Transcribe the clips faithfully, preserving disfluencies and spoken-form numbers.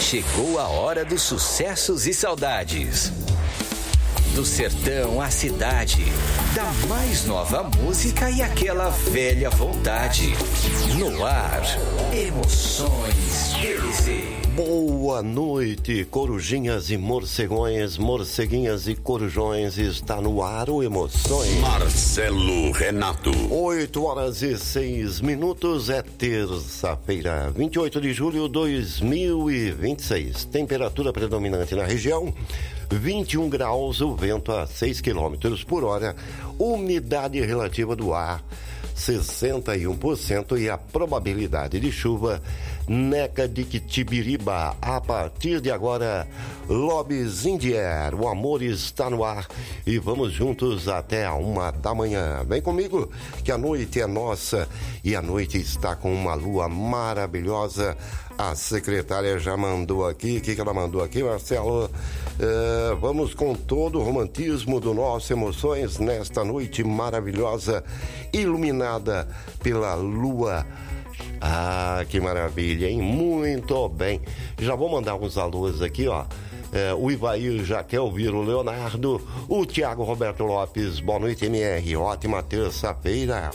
Chegou a hora dos sucessos e saudades. Do sertão à cidade, da mais nova música e aquela velha vontade. No ar, Emoções D Z. Boa noite, corujinhas e morcegões, morceguinhas e corujões, está no ar o Emoções. Marcelo Renato. oito horas e seis minutos, é terça-feira, vinte e oito de julho de dois mil e vinte e seis. Temperatura predominante na região, vinte e um graus, o vento a seis quilômetros por hora, umidade relativa do ar, sessenta e um por cento e a probabilidade de chuva, Neca de Quitibiriba. A partir de agora, Lobes Indier, o amor está no ar e vamos juntos até a uma da manhã. Vem comigo que a noite é nossa e a noite está com uma lua maravilhosa. A secretária já mandou aqui, o que, que ela mandou aqui, Marcelo? Uh, vamos com todo o romantismo do nosso Emoções nesta noite maravilhosa, iluminada pela lua. Ah, que maravilha, hein? Muito bem. Já vou mandar uns alôs aqui, ó. É, o Ivair já quer ouvir o Leonardo, o Tiago Roberto Lopes. Boa noite, M R. Ótima terça-feira.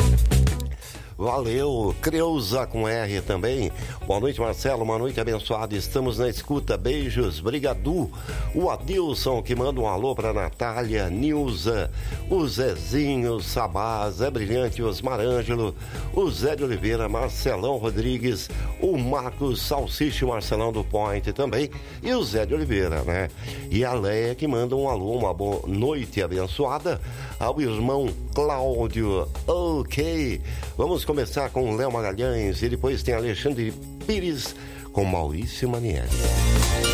Valeu, Creuza com R também. Boa noite, Marcelo, uma noite abençoada. Estamos na escuta, beijos, brigadu. O Adilson que manda um alô pra Natália, Nilza, o Zezinho, Sabá, Zé Brilhante, Osmar Ângelo, o Zé de Oliveira, Marcelão Rodrigues, o Marcos Salsicha, Marcelão do Point também, e o Zé de Oliveira, né? E a Leia que manda um alô, uma boa noite abençoada ao irmão Cláudio. Ok, vamos começar com o Léo Magalhães e depois tem Alexandre Pires com Maurício Manieri.